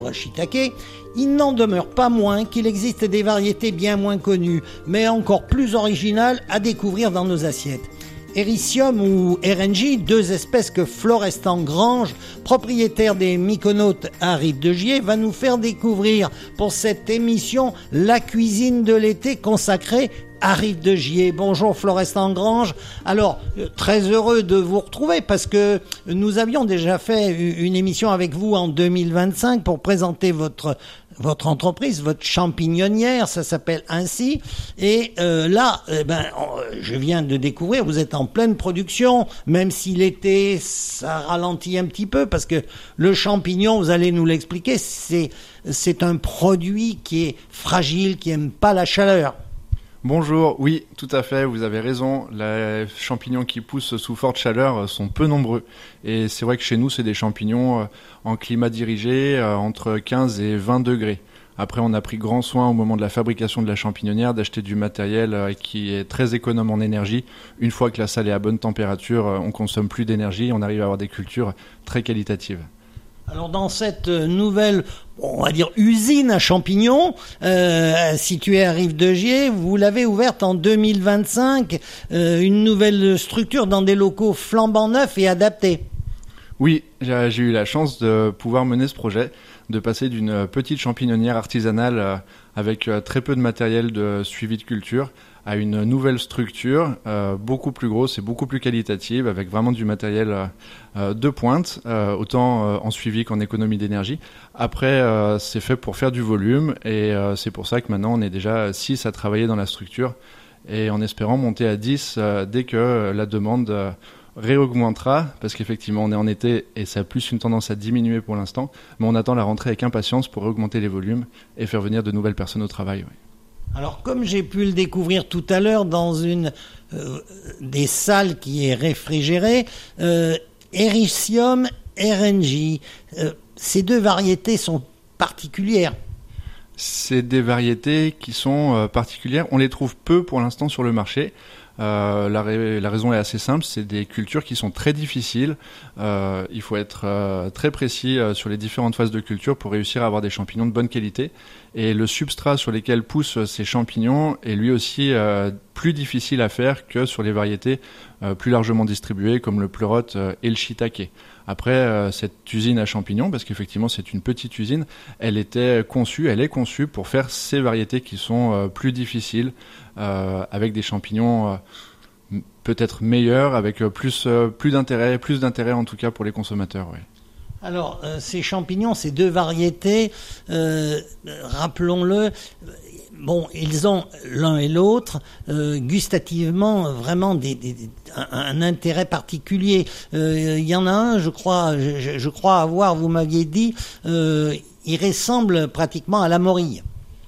shiitake, il n'en demeure pas moins qu'il existe des variétés bien moins connues, mais encore plus originales à découvrir dans nos assiettes. Ericium ou RNJ, deux espèces que Florestan Grange, propriétaire des Myconautes à Rive-de-Gier, va nous faire découvrir pour cette émission La cuisine de l'été consacrée à Rive-de-Gier. Bonjour Florestan Grange. Alors, très heureux de vous retrouver parce que nous avions déjà fait une émission avec vous en 2025 pour présenter votre entreprise, votre champignonnière, ça s'appelle ainsi. Et là, je viens de découvrir, vous êtes en pleine production, même si l'été, ça ralentit un petit peu parce que le champignon, vous allez nous l'expliquer, c'est un produit qui est fragile, qui aime pas la chaleur. Bonjour, oui, tout à fait, vous avez raison. Les champignons qui poussent sous forte chaleur sont peu nombreux. Et c'est vrai que chez nous, c'est des champignons en climat dirigé entre 15 et 20 degrés. Après, on a pris grand soin au moment de la fabrication de la champignonnière d'acheter du matériel qui est très économe en énergie. Une fois que la salle est à bonne température, on consomme plus d'énergie, on arrive à avoir des cultures très qualitatives. Alors dans cette nouvelle, on va dire usine à champignons, située à Rive-de-Gier, vous l'avez ouverte en 2025, une nouvelle structure dans des locaux flambant neufs et adaptés. Oui, j'ai eu la chance de pouvoir mener ce projet, de passer d'une petite champignonnière artisanale avec très peu de matériel de suivi de culture à une nouvelle structure beaucoup plus grosse et beaucoup plus qualitative avec vraiment du matériel de pointe, autant en suivi qu'en économie d'énergie. Après, c'est fait pour faire du volume et c'est pour ça que maintenant on est déjà 6 à travailler dans la structure et en espérant monter à 10 dès que la demande réaugmentera, parce qu'effectivement on est en été et ça a plus une tendance à diminuer pour l'instant, mais on attend la rentrée avec impatience pour augmenter les volumes et faire venir de nouvelles personnes au travail. Oui. Alors, comme j'ai pu le découvrir tout à l'heure dans une des salles qui est réfrigérée, Ericium, RNJ, ces deux variétés sont particulières. C'est des variétés qui sont particulières. On les trouve peu pour l'instant sur le marché. La raison est assez simple, c'est des cultures qui sont très difficiles. Il faut être très précis sur les différentes phases de culture pour réussir à avoir des champignons de bonne qualité. Et le substrat sur lesquels poussent ces champignons est lui aussi plus difficile à faire que sur les variétés plus largement distribuées comme le pleurote et le shiitake. Après, cette usine à champignons, parce qu'effectivement c'est une petite usine, elle est conçue pour faire ces variétés qui sont plus difficiles, avec des champignons peut-être meilleurs, avec plus d'intérêt en tout cas pour les consommateurs. Oui. Alors, ces champignons, ces deux variétés, rappelons-le, bon, ils ont l'un et l'autre gustativement vraiment un intérêt particulier. Il y en a un, je crois avoir, vous m'aviez dit, il ressemble pratiquement à la morille.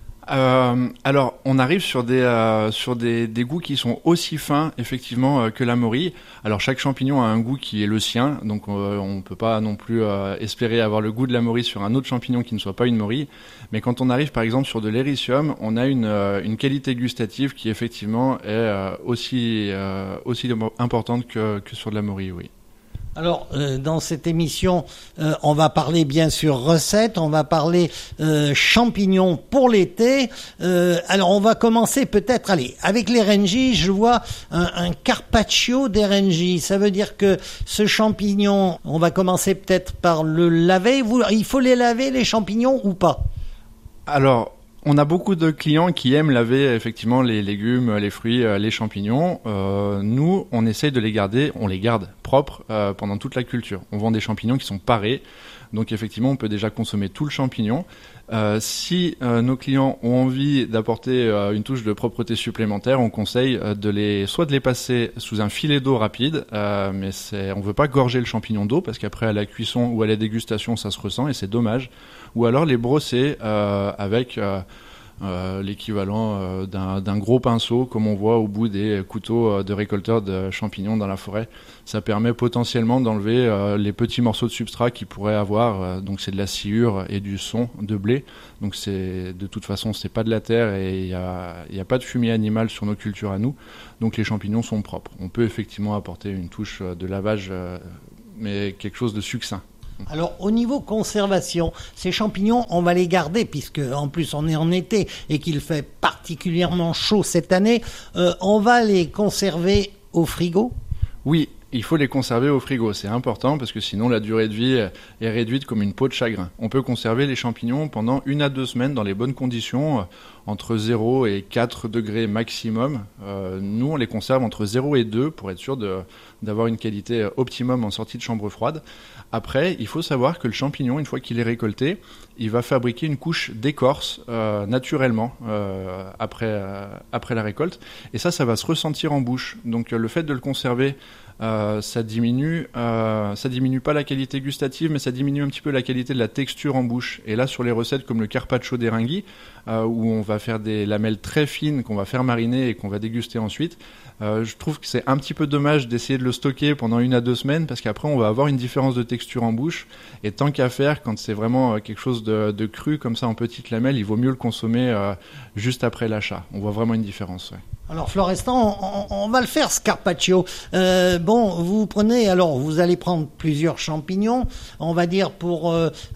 Alors, on arrive sur des goûts qui sont aussi fins, effectivement, que la morille. Alors, chaque champignon a un goût qui est le sien, donc on peut pas non plus espérer avoir le goût de la morille sur un autre champignon qui ne soit pas une morille. Mais quand on arrive, par exemple, sur de l'éricium, on a une qualité gustative qui, effectivement, est aussi importante que sur de la morille, oui. Alors, dans cette émission, on va parler bien sûr recettes, on va parler champignons pour l'été. Alors, on va commencer peut-être, avec les RNJ, je vois un carpaccio d'RNJ. Ça veut dire que ce champignon, on va commencer peut-être par le laver. Il faut les laver, les champignons, ou pas ? Alors, on a beaucoup de clients qui aiment laver effectivement les légumes, les fruits, les champignons. Nous, on essaye de les garder, on les garde propres pendant toute la culture. On vend des champignons qui sont parés, donc effectivement, on peut déjà consommer tout le champignon. Si nos clients ont envie d'apporter une touche de propreté supplémentaire, on conseille soit de les passer sous un filet d'eau rapide, mais on veut pas gorger le champignon d'eau parce qu'après à la cuisson ou à la dégustation, ça se ressent et c'est dommage. Ou alors les brosser avec l'équivalent d'un gros pinceau comme on voit au bout des couteaux de récolteurs de champignons dans la forêt. Ça permet potentiellement d'enlever les petits morceaux de substrat qu'ils pourraient avoir. Donc c'est de la sciure et du son de blé. Donc de toute façon c'est pas de la terre et il y a pas de fumier animal sur nos cultures à nous. Donc les champignons sont propres. On peut effectivement apporter une touche de lavage mais quelque chose de succinct. Alors au niveau conservation, ces champignons, on va les garder puisque en plus on est en été et qu'il fait particulièrement chaud cette année. On va les conserver au frigo? Oui, il faut les conserver au frigo, c'est important parce que sinon la durée de vie est réduite comme une peau de chagrin. On peut conserver les champignons pendant 1 à 2 semaines dans les bonnes conditions, entre 0 et 4 degrés maximum. Nous, on les conserve entre 0 et 2 pour être sûr d'avoir une qualité optimum en sortie de chambre froide. Après, il faut savoir que le champignon, une fois qu'il est récolté, il va fabriquer une couche d'écorce naturellement après la récolte. Et ça va se ressentir en bouche. Donc le fait de le conserver, ça diminue pas la qualité gustative, mais ça diminue un petit peu la qualité de la texture en bouche. Et là, sur les recettes comme le carpaccio d'Érenghi, où on va faire des lamelles très fines qu'on va faire mariner et qu'on va déguster ensuite, je trouve que c'est un petit peu dommage d'essayer de le stocker pendant 1 à 2 semaines parce qu'après on va avoir une différence de texture en bouche et tant qu'à faire, quand c'est vraiment quelque chose de cru comme ça en petites lamelles, il vaut mieux le consommer juste après l'achat. On voit vraiment une différence. Ouais. Alors Florestan, on va le faire ce carpaccio. Vous allez prendre plusieurs champignons. On va dire pour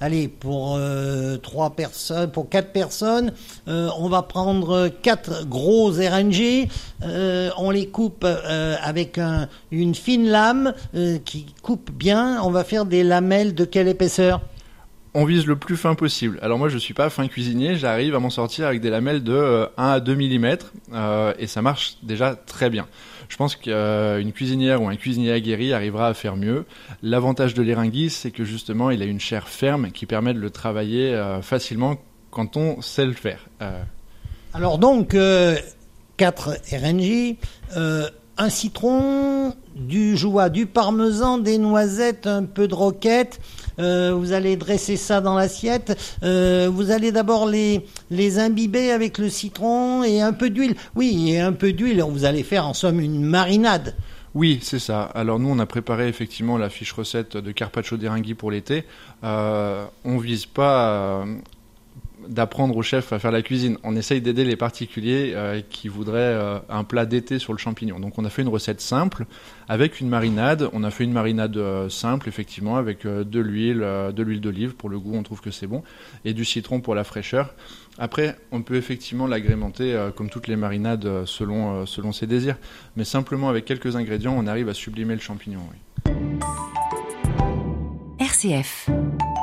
3 personnes, pour 4 personnes, on va prendre 4 gros Érenghi. On les coupe avec une fine lame qui coupe bien. On va faire des lamelles de quelle épaisseur? On vise le plus fin possible. Alors moi je suis pas fin cuisinier, j'arrive à m'en sortir avec des lamelles de 1 à 2 mm et ça marche déjà très bien. Je pense qu'une cuisinière ou un cuisinier aguerri arrivera à faire mieux. L'avantage de l'Érenghi, c'est que justement il a une chair ferme qui permet de le travailler facilement quand on sait le faire. Alors donc 4 Érenghi, un citron, du joie, du parmesan, des noisettes, un peu de roquette. Vous allez dresser ça dans l'assiette. Vous allez d'abord les imbiber avec le citron et un peu d'huile. Oui, et un peu d'huile. Vous allez faire en somme une marinade. Oui, c'est ça. Alors nous, on a préparé effectivement la fiche recette de carpaccio d'Érenghi pour l'été. On vise pas d'apprendre au chef à faire la cuisine. On essaye d'aider les particuliers qui voudraient un plat d'été sur le champignon. Donc on a fait une recette simple avec une marinade. On a fait une marinade simple effectivement avec de l'huile d'olive pour le goût, on trouve que c'est bon, et du citron pour la fraîcheur. Après, on peut effectivement l'agrémenter comme toutes les marinades selon ses désirs. Mais simplement avec quelques ingrédients, on arrive à sublimer le champignon. Oui. RCF.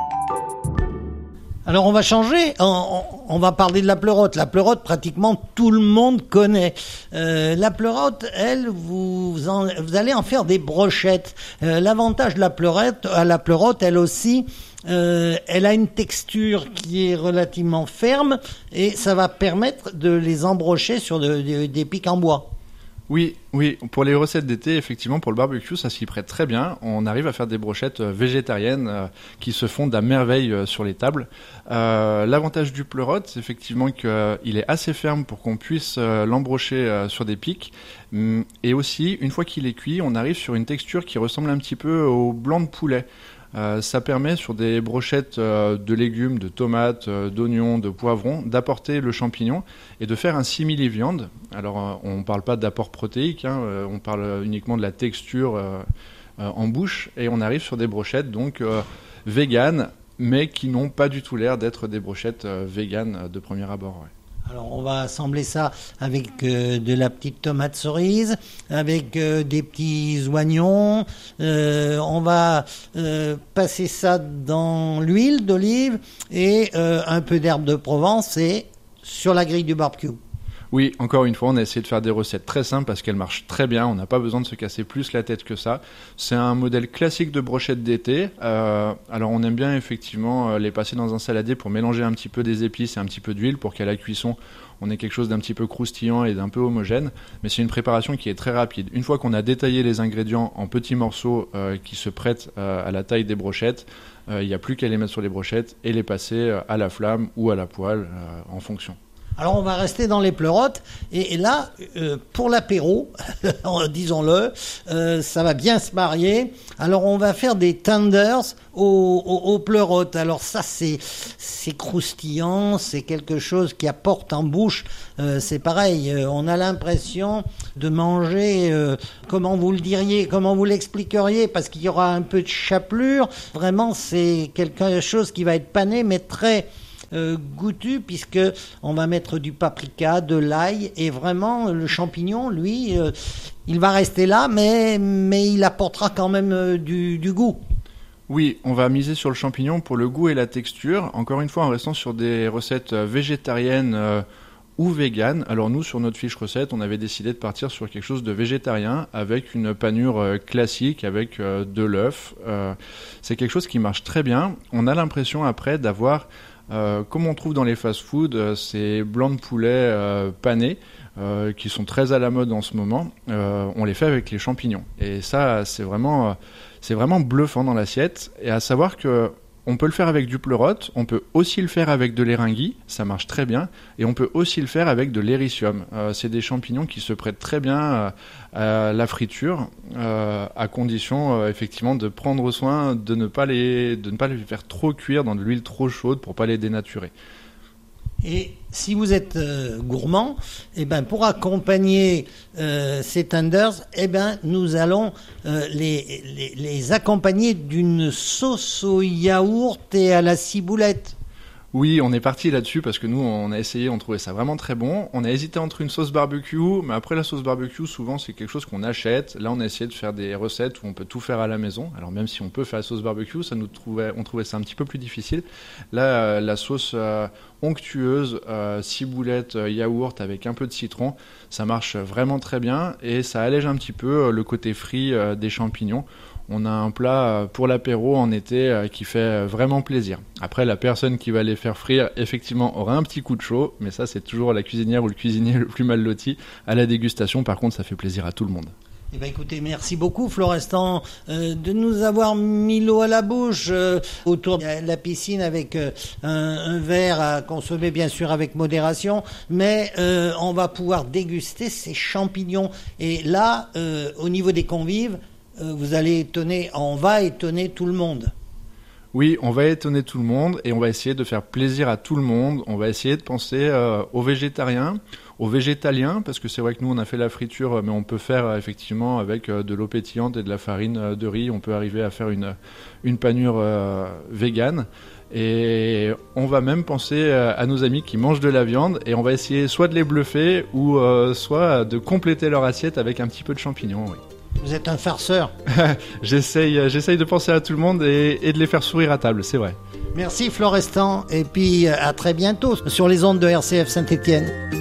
Alors on va changer, on va parler de la pleurote. La pleurote, pratiquement tout le monde connaît. La pleurote, elle, vous allez en faire des brochettes. L'avantage de la pleurote, elle aussi, elle a une texture qui est relativement ferme et ça va permettre de les embrocher sur des pics en bois. Oui, pour les recettes d'été, effectivement, pour le barbecue, ça s'y prête très bien. On arrive à faire des brochettes végétariennes qui se font à merveille sur les tables. L'avantage du pleurote, c'est effectivement qu'il est assez ferme pour qu'on puisse l'embrocher sur des pics. Et aussi, une fois qu'il est cuit, on arrive sur une texture qui ressemble un petit peu au blanc de poulet. Ça permet sur des brochettes de légumes, de tomates, d'oignons, de poivrons, d'apporter le champignon et de faire un simili-viande. Alors on ne parle pas d'apport protéique, on parle uniquement de la texture en bouche et on arrive sur des brochettes donc véganes mais qui n'ont pas du tout l'air d'être des brochettes véganes de premier abord. Ouais. Alors on va assembler ça avec de la petite tomate cerise, avec des petits oignons. On va passer ça dans l'huile d'olive et un peu d'herbe de Provence et sur la grille du barbecue. Oui, encore une fois, on a essayé de faire des recettes très simples parce qu'elles marchent très bien. On n'a pas besoin de se casser plus la tête que ça. C'est un modèle classique de brochette d'été. Alors, on aime bien effectivement les passer dans un saladier pour mélanger un petit peu des épices et un petit peu d'huile pour qu'à la cuisson, on ait quelque chose d'un petit peu croustillant et d'un peu homogène. Mais c'est une préparation qui est très rapide. Une fois qu'on a détaillé les ingrédients en petits morceaux qui se prêtent à la taille des brochettes, il n'y a plus qu'à les mettre sur les brochettes et les passer à la flamme ou à la poêle en fonction. Alors on va rester dans les pleurotes et là pour l'apéro, disons-le, ça va bien se marier. Alors on va faire des tenders aux pleurotes. Alors ça c'est croustillant, c'est quelque chose qui apporte en bouche. C'est pareil, on a l'impression de manger, comment vous le diriez, comment vous l'expliqueriez, parce qu'il y aura un peu de chapelure. Vraiment c'est quelque chose qui va être pané mais très goûtu, puisque on va mettre du paprika, de l'ail, et vraiment le champignon, lui, il va rester là, mais il apportera quand même du goût. Oui, on va miser sur le champignon pour le goût et la texture, encore une fois en restant sur des recettes végétariennes ou véganes. Alors nous, sur notre fiche recette, on avait décidé de partir sur quelque chose de végétarien avec une panure classique, avec de l'œuf. C'est quelque chose qui marche très bien. On a l'impression après d'avoir comme on trouve dans les fast-foods, ces blancs de poulet panés qui sont très à la mode en ce moment, on les fait avec les champignons. Et ça, c'est vraiment bluffant dans l'assiette. Et à savoir que on peut le faire avec du pleurote, on peut aussi le faire avec de l'éringui, ça marche très bien, et on peut aussi le faire avec de l'éricium. C'est des champignons qui se prêtent très bien à la friture, à condition effectivement de prendre soin de ne pas les faire trop cuire dans de l'huile trop chaude pour pas les dénaturer. Et si vous êtes gourmand, eh ben pour accompagner ces tenders, eh ben nous allons les accompagner d'une sauce au yaourt et à la ciboulette. Oui, on est parti là-dessus parce que nous, on a essayé, on trouvait ça vraiment très bon. On a hésité entre une sauce barbecue, mais après la sauce barbecue, souvent c'est quelque chose qu'on achète. Là, on a essayé de faire des recettes où on peut tout faire à la maison. Alors même si on peut faire la sauce barbecue, on trouvait ça un petit peu plus difficile. Là, la sauce onctueuse, ciboulette, yaourt avec un peu de citron, ça marche vraiment très bien et ça allège un petit peu le côté frit des champignons. On a un plat pour l'apéro en été qui fait vraiment plaisir. Après, la personne qui va les faire frire, effectivement, aura un petit coup de chaud, mais ça, c'est toujours la cuisinière ou le cuisinier le plus mal loti. À la dégustation, par contre, ça fait plaisir à tout le monde. Eh ben écoutez, merci beaucoup Florestan de nous avoir mis l'eau à la bouche autour de la piscine avec un verre à consommer bien sûr avec modération, mais on va pouvoir déguster ces champignons. Et là, au niveau des convives, on va étonner tout le monde. Oui, on va étonner tout le monde et on va essayer de faire plaisir à tout le monde. On va essayer de penser aux végétariens, aux végétaliens, parce que c'est vrai que nous on a fait la friture, mais on peut faire effectivement avec de l'eau pétillante et de la farine de riz, on peut arriver à faire une panure végane. Et on va même penser à nos amis qui mangent de la viande et on va essayer soit de les bluffer ou soit de compléter leur assiette avec un petit peu de champignons. Oui. Vous êtes un farceur. J'essaye de penser à tout le monde et de les faire sourire à table, c'est vrai. Merci Florestan, et puis à très bientôt sur les ondes de RCF Saint-Étienne.